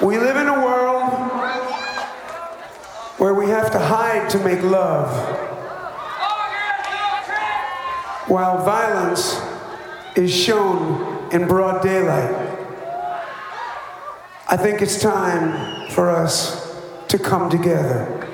We live in a world where we have to hide to make love, while violence is shown in broad daylight. I think it's time for us to come together.